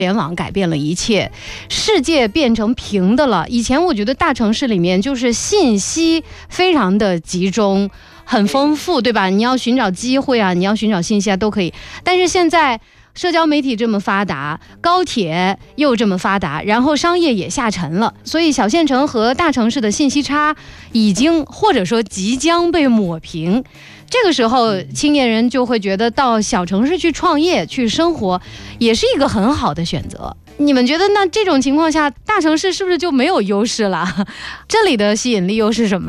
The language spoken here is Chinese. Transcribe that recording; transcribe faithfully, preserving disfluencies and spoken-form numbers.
联网改变了一切，世界变成平的了。以前我觉得大城市里面就是信息非常的集中，很丰富，对吧？你要寻找机会啊，你要寻找信息啊，都可以。但是现在社交媒体这么发达，高铁又这么发达，然后商业也下沉了，所以小县城和大城市的信息差已经或者说即将被抹平。这个时候青年人就会觉得到小城市去创业去生活也是一个很好的选择。你们觉得那这种情况下大城市是不是就没有优势了？这里的吸引力又是什么呢？